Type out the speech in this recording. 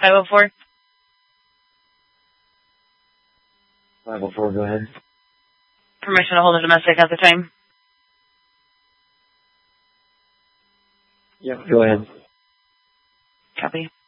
504. 504, go ahead. Permission to hold a domestic at the time. Yep, go ahead. Copy.